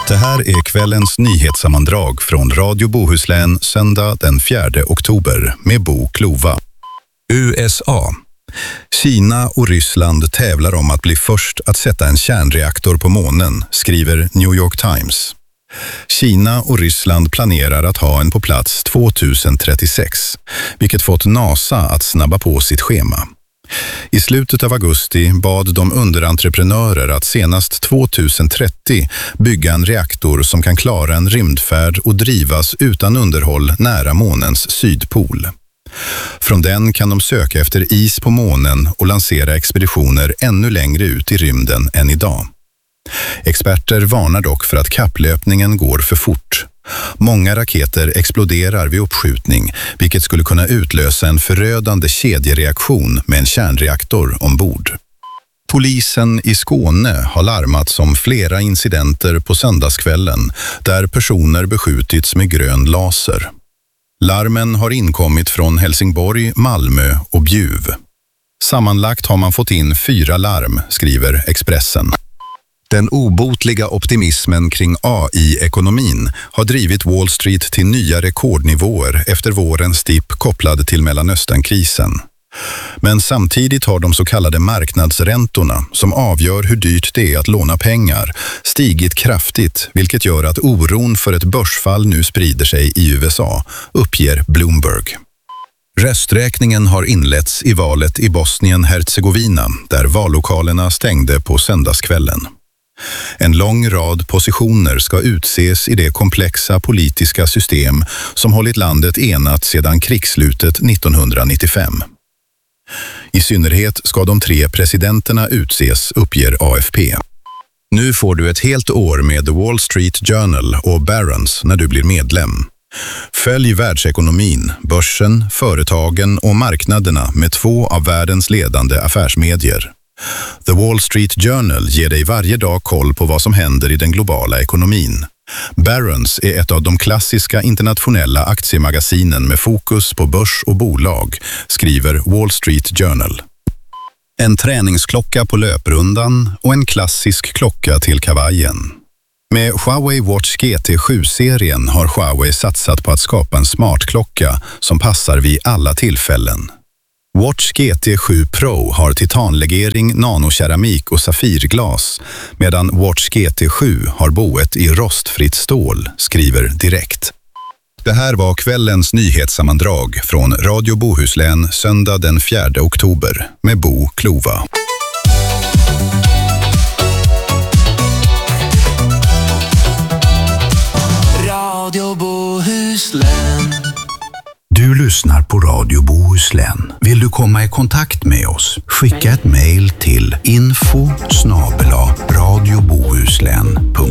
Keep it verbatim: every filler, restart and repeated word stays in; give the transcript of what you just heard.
Det här är kvällens nyhetssammandrag från Radio Bohuslän söndag den fjärde oktober med Bo Klova. U S A. Kina och Ryssland tävlar om att bli först att sätta en kärnreaktor på månen, skriver New York Times. Kina och Ryssland planerar att ha en på plats tjugohundratrettiosex, vilket fått NASA att snabba på sitt schema. I slutet av augusti bad de underentreprenörer att senast tjugohundratrettio bygga en reaktor som kan klara en rymdfärd och drivas utan underhåll nära månens sydpol. Från den kan de söka efter is på månen och lansera expeditioner ännu längre ut i rymden än idag. Experter varnar dock för att kapplöpningen går för fort. Många raketer exploderar vid uppskjutning, vilket skulle kunna utlösa en förödande kedjereaktion med en kärnreaktor ombord. Polisen i Skåne har larmats om flera incidenter på söndagskvällen där personer beskjutits med grön laser. Larmen har inkommit från Helsingborg, Malmö och Bjuv. Sammanlagt har man fått in fyra larm, skriver Expressen. Den obotliga optimismen kring A I-ekonomin har drivit Wall Street till nya rekordnivåer efter vårens dipp kopplad till Mellanösternkrisen. Men samtidigt har de så kallade marknadsräntorna, som avgör hur dyrt det är att låna pengar, stigit kraftigt, vilket gör att oron för ett börsfall nu sprider sig i U S A, uppger Bloomberg. Rösträkningen har inletts i valet i Bosnien-Hercegovina, där vallokalerna stängde på söndagskvällen. En lång rad positioner ska utses i det komplexa politiska system som hållit landet enat sedan krigsslutet nittonhundranittiofem. I synnerhet ska de tre presidenterna utses, uppger A F P. Nu får du ett helt år med The Wall Street Journal och Barron's när du blir medlem. Följ världsekonomin, börsen, företagen och marknaderna med två av världens ledande affärsmedier. The Wall Street Journal ger dig varje dag koll på vad som händer i den globala ekonomin. Barron's är ett av de klassiska internationella aktiemagasinen med fokus på börs och bolag, skriver Wall Street Journal. En träningsklocka på löprundan och en klassisk klocka till kavajen. Med Huawei Watch G T sju-serien har Huawei satsat på att skapa en smartklocka som passar vid alla tillfällen. Watch G T sju Pro har titanlegering, nanokeramik och safirglas, medan Watch G T sju har boet i rostfritt stål, skriver Direkt. Det här var kvällens nyhetssammandrag från Radio Bohuslän söndag den fjärde oktober med Bo Klova. Radio Bohuslän. Du lyssnar på Radio Bohuslän. Vill du komma i kontakt med oss? Skicka ett mejl till info snabel-a radiobohuslän punkt